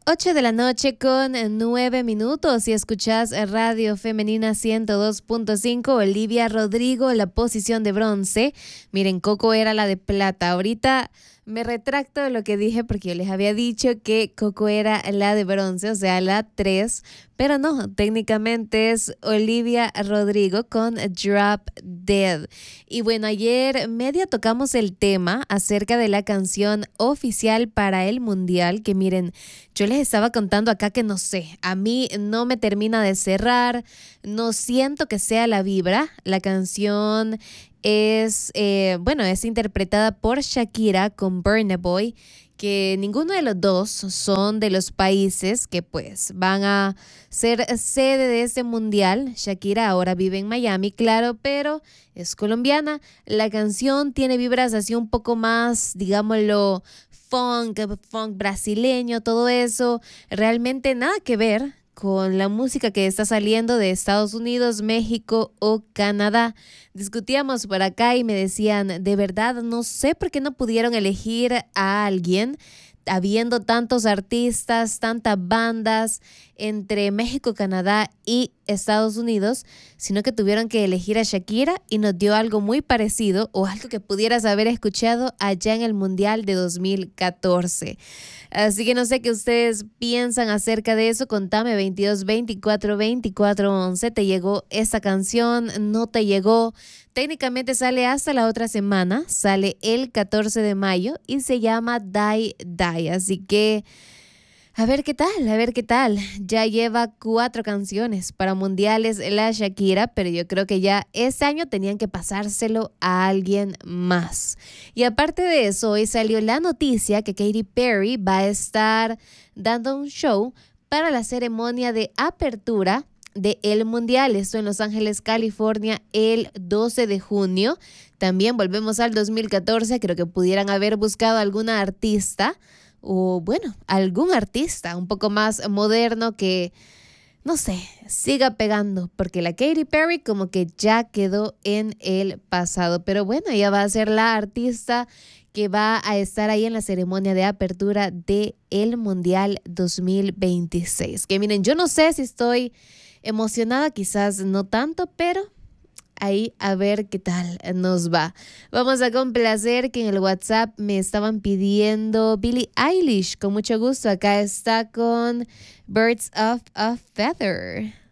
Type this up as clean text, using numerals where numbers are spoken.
8 de la noche con 9 minutos y escuchas Radio Femenina 102.5. Olivia Rodrigo, la posición de bronce. Miren, Coco era la de plata. Ahorita me retracto de lo que dije porque yo les había dicho que Coco era la de bronce, o sea, la 3. Pero no, técnicamente es Olivia Rodrigo con Drop Dead. Y bueno, ayer media tocamos el tema acerca de la canción oficial para el Mundial, que miren, yo les estaba contando acá que no sé, a mí no me termina de cerrar, no siento que sea la vibra. La canción es interpretada por Shakira con Burna Boy, que ninguno de los dos son de los países que pues van a ser sede de este mundial. Shakira ahora vive en Miami, claro, pero es colombiana. La canción tiene vibras así un poco más, digámoslo, funk brasileño, todo eso. Realmente nada que ver con la música que está saliendo de Estados Unidos, México o Canadá. Discutíamos por acá y me decían, de verdad, no sé por qué no pudieron elegir a alguien, habiendo tantos artistas, tantas bandas entre México, Canadá y Estados Unidos, sino que tuvieron que elegir a Shakira y nos dio algo muy parecido o algo que pudieras haber escuchado allá en el Mundial de 2014. Así que no sé qué ustedes piensan acerca de eso. Contame 22 24 24 11. ¿Te llegó esa canción? ¿No te llegó? Técnicamente sale hasta la otra semana, sale el 14 de mayo y se llama Die Die. Así que a ver qué tal, a ver qué tal. Ya lleva 4 canciones para mundiales la Shakira, pero yo creo que ya este año tenían que pasárselo a alguien más. Y aparte de eso, hoy salió la noticia que Katy Perry va a estar dando un show para la ceremonia de apertura de el Mundial. Esto en Los Ángeles, California, el 12 de junio. También volvemos al 2014. Creo que pudieran haber buscado alguna artista o, bueno, algún artista un poco más moderno que, no sé, siga pegando, porque la Katy Perry como que ya quedó en el pasado. Pero bueno, ella va a ser la artista que va a estar ahí en la ceremonia de apertura de el Mundial 2026. Que miren, yo no sé si estoy emocionada, quizás no tanto, pero ahí a ver qué tal nos va. Vamos a complacer que en el WhatsApp me estaban pidiendo Billie Eilish. Con mucho gusto, acá está con Birds of a Feather.